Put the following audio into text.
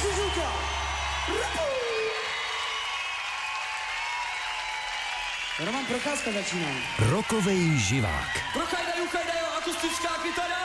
Suzuka. Roman Procházka začíná. Rokovej živák. Prochajdajú, akustická kytara.